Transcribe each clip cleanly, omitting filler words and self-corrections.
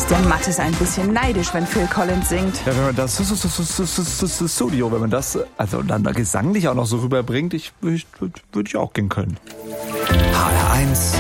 Der Matt ist ein bisschen neidisch, wenn Phil Collins singt. Ja, wenn man das Studio, wenn man das also dann gesanglich auch noch so rüberbringt, würde ich auch gehen können. HR1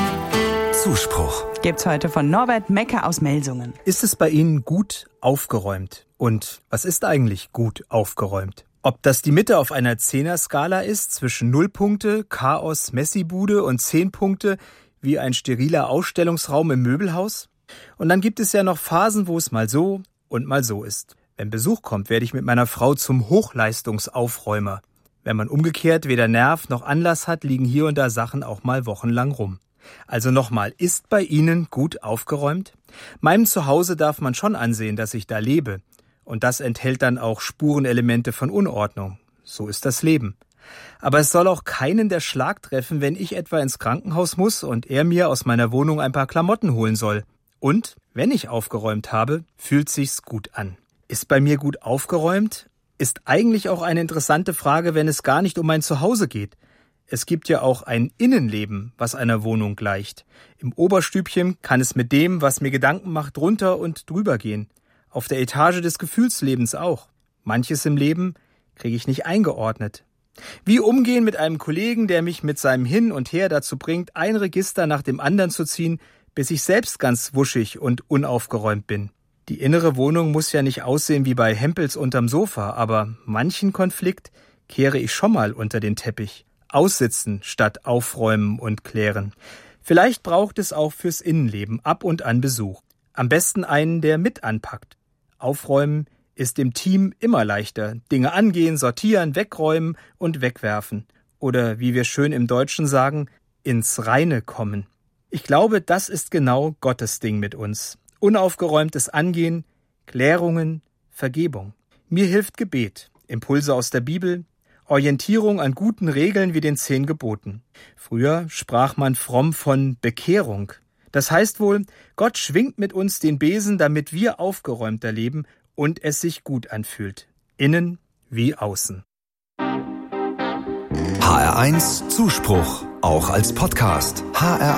Zuspruch. Gibt's heute von Norbert Mecke aus Melsungen. Ist es bei Ihnen gut aufgeräumt? Und was ist eigentlich gut aufgeräumt? Ob das die Mitte auf einer 10er-Skala ist, zwischen 0 Punkte, Chaos, Messibude und 10 Punkte, wie ein steriler Ausstellungsraum im Möbelhaus? Und dann gibt es ja noch Phasen, wo es mal so und mal so ist. Wenn Besuch kommt, werde ich mit meiner Frau zum Hochleistungsaufräumer. Wenn man umgekehrt weder Nerv noch Anlass hat, liegen hier und da Sachen auch mal wochenlang rum. Also nochmal, ist bei Ihnen gut aufgeräumt? Meinem Zuhause darf man schon ansehen, dass ich da lebe. Und das enthält dann auch Spurenelemente von Unordnung. So ist das Leben. Aber es soll auch keinen der Schlag treffen, wenn ich etwa ins Krankenhaus muss und er mir aus meiner Wohnung ein paar Klamotten holen soll. Und, wenn ich aufgeräumt habe, fühlt sich's gut an. Ist bei mir gut aufgeräumt? Ist eigentlich auch eine interessante Frage, wenn es gar nicht um mein Zuhause geht. Es gibt ja auch ein Innenleben, was einer Wohnung gleicht. Im Oberstübchen kann es mit dem, was mir Gedanken macht, drunter und drüber gehen. Auf der Etage des Gefühlslebens auch. Manches im Leben kriege ich nicht eingeordnet. Wie umgehen mit einem Kollegen, der mich mit seinem Hin und Her dazu bringt, ein Register nach dem anderen zu ziehen, bis ich selbst ganz wuschig und unaufgeräumt bin. Die innere Wohnung muss ja nicht aussehen wie bei Hempels unterm Sofa, aber manchen Konflikt kehre ich schon mal unter den Teppich. Aussitzen statt aufräumen und klären. Vielleicht braucht es auch fürs Innenleben ab und an Besuch. Am besten einen, der mit anpackt. Aufräumen ist im Team immer leichter. Dinge angehen, sortieren, wegräumen und wegwerfen. Oder wie wir schön im Deutschen sagen, ins Reine kommen. Ich glaube, das ist genau Gottes Ding mit uns. Unaufgeräumtes Angehen, Klärungen, Vergebung. Mir hilft Gebet, Impulse aus der Bibel, Orientierung an guten Regeln wie den 10 Geboten. Früher sprach man fromm von Bekehrung. Das heißt wohl, Gott schwingt mit uns den Besen, damit wir aufgeräumter leben und es sich gut anfühlt. Innen wie außen. HR1 Zuspruch, auch als Podcast. HR1